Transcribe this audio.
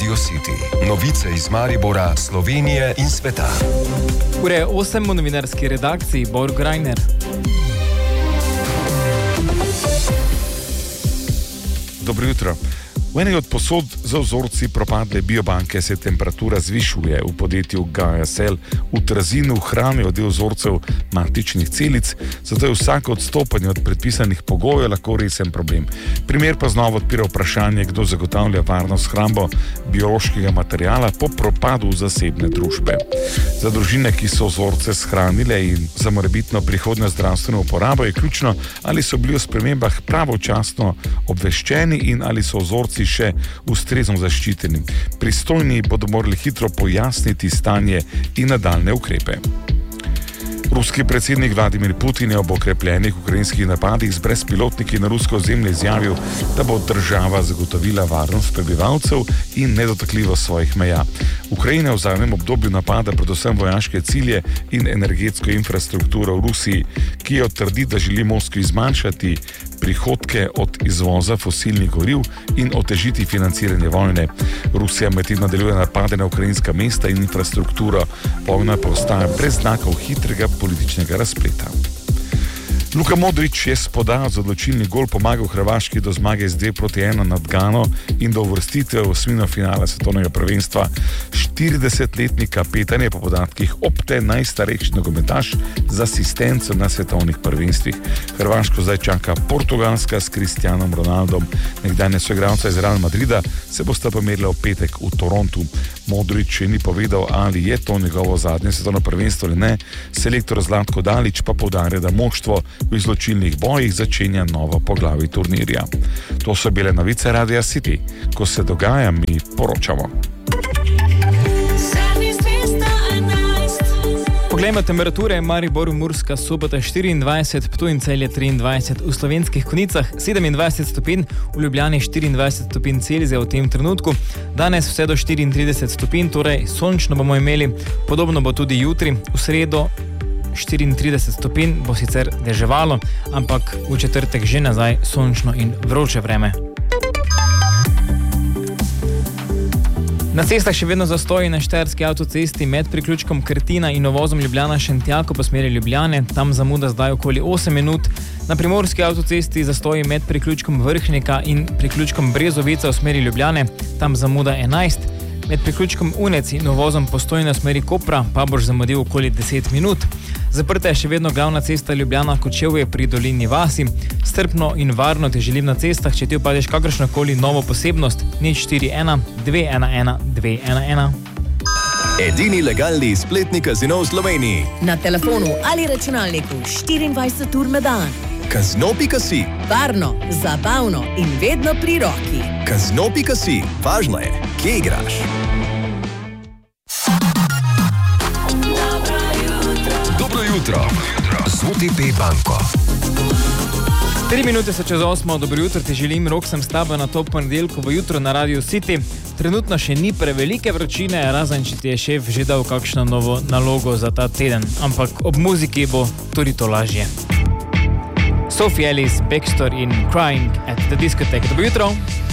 Radio City. Novice iz Maribora, Slovenije in sveta. Ure 8 v novinarski redakciji Borg Reiner. Dobro jutro. V eni od posod za vzorci propadle biobanke se temperatura zvišuje. V podjetju GSL v Trzinu hranijo del vzorcev matičnih celic, zato je vsako odstopanje od predpisanih pogojev lahko resen problem. Primer pa znova odpira vprašanje, kdo zagotavlja varno shrambo biološkega materiala po propadu zasebne družbe. Za družine, ki so vzorce shranile in za morebitno prihodnjo zdravstveno uporabo, je ključno, ali so bili o spremembah pravočasno obveščeni in ali so vzorci še ustrezno zaščiteni. Pristojni bodo morali hitro pojasniti stanje in nadaljne ukrepe. Ruski predsednik Vladimir Putin je ob okrepljenih ukrajinskih napadih z brezpilotniki na rusko ozemlje izjavil, da bo država zagotovila varnost prebivalcev in nedotakljivost svojih meja. Ukrajina v zadnjem obdobju napada predvsem vojaške cilje in energetsko infrastrukturo v Rusiji, ki jo trdi, da želi Moskvi zmanjšati prihodke od izvoza fosilnih goriv in otežiti financiranje vojne. Rusija medtem nadaljuje napade na ukrajinska mesta in infrastrukturo. Vojna pa ostaja brez znakov hitrega političnega razpleta. Luka Modrić je s podajo za odločilni gol pomagal Hrvaški do zmage z 2-1 nad Gano in do uvrstitve v osmino finala svetovnega prvenstva. 40-letni kapetan je po podatkih opte najstarejši nogometaš z asistenco na svetovnih prvenstvih. Hrvaško zdaj čaka Portugalska s Cristianom Ronaldom. Nekdanje soigralca iz Real Madrida se bosta pomerila v petek v Torontu. Modrić še ni povedal, ali je to njegovo zadnje svetovno prvenstvo ali ne. Selektor Zlatko Dalić pa poudarja, da moštvo v izločilnih bojih začenja novo poglavje turnirja. To so bile novice Radia City. Ko se dogaja, mi poročamo. Poglejmo temperature. Maribor, Murska Sobota 24, Ptuj in Celje 23, v Slovenskih Konjicah 27 stopinj, v Ljubljani 24 stopinj Celzija v tem trenutku. Danes vse do 34 stopinj, torej sončno bomo imeli, podobno bo tudi jutri, v sredo 34 stopinj, bo sicer deževalo, ampak v četrtek že nazaj sončno in vroče vreme. Na cestah še vedno zastoji na štajerski avtocesti med priključkom Krtina in uvozom Ljubljana-Šentjako po smeri Ljubljane, tam zamuda zdaj okoli 8 minut. Na primorski avtocesti zastoji med priključkom Vrhnika in priključkom Brezovica v smeri Ljubljane, tam zamuda 11. Med priključkom Unec in uvozom Postojna v smeri Kopra pa boš zamudil okoli 10 minut. Zaprta je še vedno glavna cesta Ljubljana-Kočevje pri Dolini vasi. Strpno in varno te želim na cestah, če ti upadeš kakršnokoli novo posebnost, 041 211 211. Edini legalni spletni kazino v Sloveniji. Na telefonu ali računalniku 24 ur na dan. Kazino.si. Varno, zabavno in vedno pri roki. Kazino.si. Važno je, kje igraš. Dobro jutro z OTP banko. 3 minute so čez 8. Dobro jutro, ti želim, Rok, sem s tabo na to ponedeljkovo jutro na Radio City. Trenutno še ni prevelike vročine, razen če ti je šef že dal kakšno novo nalogo za ta teden. Ampak ob muziki bo tudi to lažje. Sophie Ellis, Baxter in Crying at the Discotheque. Dobro jutro.